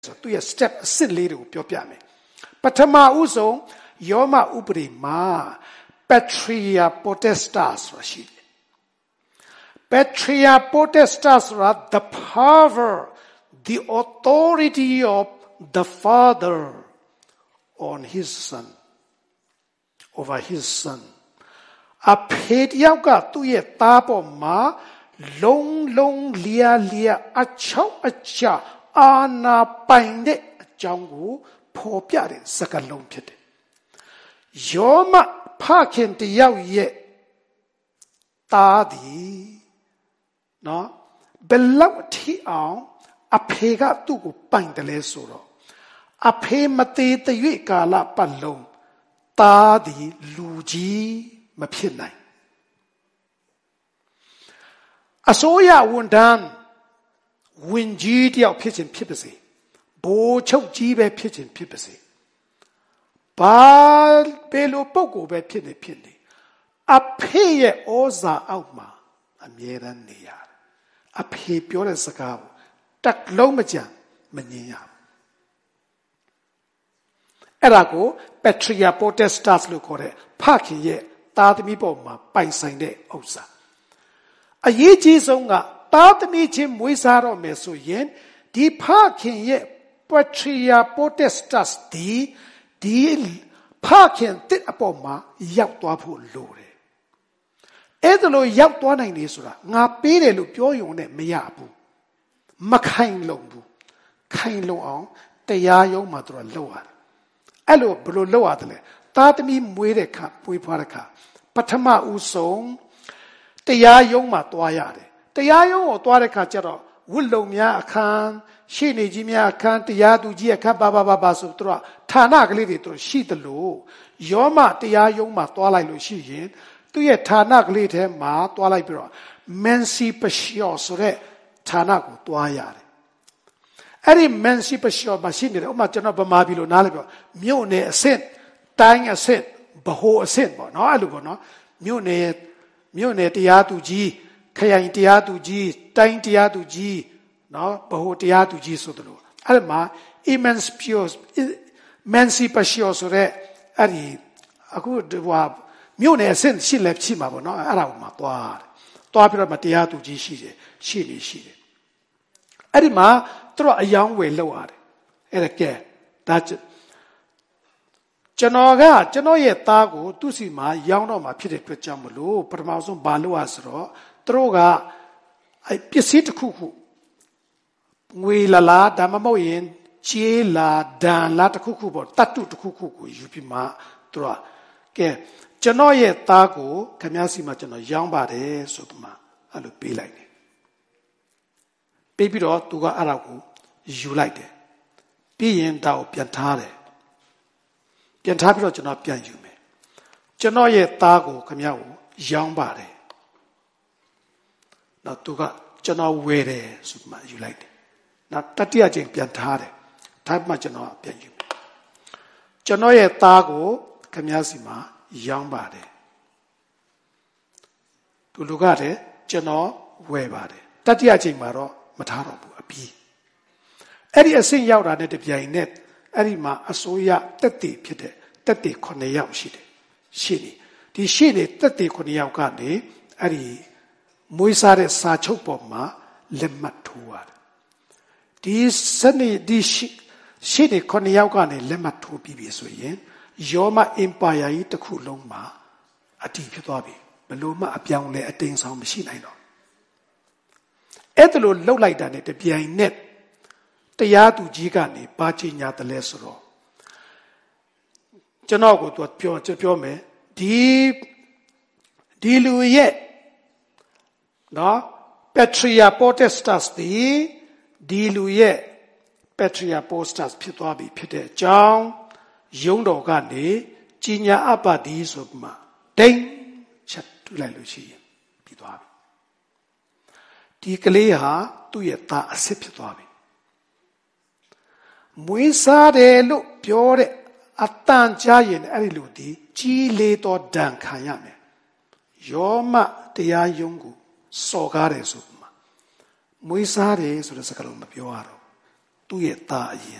ဆိုသူရဲ့ step အစစ်လေးတွေကိုပြောပြမယ်ပထမဦးဆုံးယောမဥပဒေမှာ Patria Potestas ဆိုတာရှိတယ် Patria Potestas ဆိုတာ the power the authority of the father on his son over his son အဖေတယောက်ကသူ့ရဲ့သားပေါ်မှာလုံးလျာအချောက်အချအာနာပိုင်တဲ့အကြောင်းကိုဖော်ပြတဲ့စကားလုံးဖြစ်တယ်ယောမဖခင်တယောက်ရဲ့သားသည်နော်ဘယ်လောက်ထိအောင်အဖေကသူ့ကိုပိုင်တယ်လဲဆိုတော့အဖေမသေးတဲ့၍ကာလပတ်လုံးသားသည်လူကြီးမဖြစ်နိုင်အစိုးရဝန်ထမ်းဝင်ကြီးတယောက်ဖြစ်ခြင်းဖြစ်ပါစေဘိုးချုပ်ကြီးပဲဖြစ်ခြင်းဖြစ်ပါစေဘာဘယ်လိုပုံကိုပဲဖြစ်နေအဖေရဲ့ဩဇာအောက်မှာအမြဲတမ်းနေရတယ်အဖေပြောတဲ့စကားကိုတက်လုံးမကြံမငြင်းရဘူးအဲ့ဒါကို Patria Potestas လို့ခေါ်တဲ့ဖခင်ရဲ့သားသမီးပေါ်မှာပိုင်ဆိုင်တဲ့ဥစ္စာအရေးကြီးဆုံးကသားသမီးချင်းမွေးစားတော့မယ်ဆိုရင်ဒီဖခင်ရဲ့ Patria Potestas ဒီဖခင်တဲ့အပေါ်မှာရောက်သွားဖို့လိုတယ်အဲ့ဒါလို့ရောက်သွားနိုင်တယ်ဆိုတာငါပေးတယ်လို့ပြောရုံနဲ့မရဘူးမခိုင်လုံဘူးခိုင်လုံအောင်တရားရုံးမှာသူကလုပ်ရတယ်အဲ့လိုဘယ်လိုလုပ်ရတယ်လဲသားသမီးမွေးတဲ့ခါပွေးဖွားတဲ့ခါပထမဦးဆုံးတရားရုံးမှာသွားရတယ်တရားရုံးကိုသွားတဲ့ခါကျတော့ဝတ်လုံများအခန်းရှေ့နေကြီးများအခန်းတရားသူကြီးအခန်းဘာဆိုသူကဌာနကလေးတွေသူရှိသလိုယောမတရားရုံးမှာသွားလိုက်လို့ရှိရင်သူ့ရဲ့ဌာနကလေးထဲမှာသွားလိုက်ပြီးတော့ Mancipatio ဆိုတဲ့ဌာနကိုသွားရတယ်အဲ့ဒီ Mancipatio မှာရှိနေတယ်ဥပမာကျွန်တော်ဗမာပြည်လိုနားလည်ပြောမြို့နယ်အဆင့်တိုင်းအဆင့်ဗဟိုအဆင့်ပေါ့နော်အဲ့လိုပေါ့နော်မြို့နယ်တရားသူကြီးခရိုင်တရားသူကြီးတိုင်းတရားသူကြီးနော်ဗဟိုတရားသူကြီးဆိုသလိုအဲ့ဒီမှာ Mancipatio ဆိုတဲ့အဲ့ဒီအခုမြို့နယ်အဆင့်ရှိလဲရှိမှာပေါ့နော်အဲ့ဒါကိုမှသွားပြီးတော့မှတရားသူကြီးရှိတယ်အဲ့ဒီမှာသူတို့အယောင်းဝယ်လောက်ရတယ်အဲ့ဒါကဲဒါကျွန်တော်ရဲ့သားကိုသူ့စီမှာရောင်းတော့မှာဖြစ်တဲ့အတွက်ကြောင့်မလို့ပထမဆုံးဘာလုပ်ရဆိုတော့သူတို့ကအဲ့ပစ္စည်းတစ်ခုငွေလားဒါမှမဟုတ်ရင်ကြေးလားဒဏ်လားတစ်ခုပေါ့တတ်တုတစ်ခုကိုယူပြီးမှသူတို့ကဲကျွန်တော်ရဲ့သားကိုခင်ဗျားစီမှာကျွန်တော်ရောင်းပါတယ်ဆိုပြီးမှအဲ့လိုပေးလိုက်တယ်ပေးပြီးတော့သူကအဲ့ဒါကိုယူလိုက်တယ်ပြီးရင်ဒါကိုပြန်ထားတယ်ပြန်ထားပြီးတော့ကျွန်တော်ပြန်ယူမယ်ကျွန်တော်ရဲ့သားကိုခင်ဗျားကိုရောင်းပါတယ်နောက်သူကကျွန်တော်ဝယ်တယ်ဆိုပြီးမှယူလိုက်တယ်နောက်တတိယကျရင်ပြန်ထားတယ်ထားမှကျွန်တော်ပြန်ယူကျွန်တော်ရဲ့သားကိုခင်ဗျားစီမှာရောင်းပါတယ်သူလူကလည်းကျွန်တော်ဝယ်ပါတယ်တတိယချိန်မှာတော့မထားတော့ဘူးအပြီးအဲ့ဒီအဆင့်ရောက်တာနဲ့တပြိုင်နက်အဲ့ဒီမှာအစိုးရတက်တည်ဖြစ်တဲ့တက်တည်9ယောက်ရှိတယ်ရှင်းနေဒီရှင်းနေတက်တည်9ယောက်ကနေအဲ့ဒီမွေးစားတဲ့စာချုပ်ပေါ်မှာလက်မှတ်ထိုးရတယ်ဒီစနေဒီရှင်းနေ9ယောက်ကနေလက်မှတ်ထိုးပြီးပြီဆိုရင်ယောမအင်ပါယာကြီးတစ်ခုလုံးမှာအတည်ဖြစ်သွားပြီဘလို့မှအပြောင်းလဲအတိမ်ဆောင်မရှိနိုင်တော့အဲ့ဒါလိုလှုပ်လိုက်တာနဲ့တပြိုင်နက်တရားသူကြီးကနေပါချင်ညာတယ်လဲဆိုတော့ကျွန်တော်ကိုသူပြောမယ်ဒီလူရဲ့နော် Patria Potestas ဒီလူရဲ့ Patria Potestas ဖြစ်သွားပြီဖြစ်တဲ့အကြောင်းရုံးတော်ကနေကြီးညာအပ်ပါသည်ဆိုပြီးမှဒိန်ချက်တူလိုက်လို့ရှိရင်ပြီးသွားပြီဒီကလေးဟာသူ့ရဲ့သားအစ်စ်ဖြစ်သွားပြီမွေးစားတယ်လို့ပြောတဲ့အတန်ကြားရင်အဲ့ဒီလူဒီကြီးလေးတော့ဒဏ်ခံရမယ်ယောမတရားယုံကိုစော်ကားတယ်ဆိုပြီးမှမွေးစားတယ်ဆိုတဲ့စကားလုံးမပြောရတော့သူ့ရဲ့သားအရင်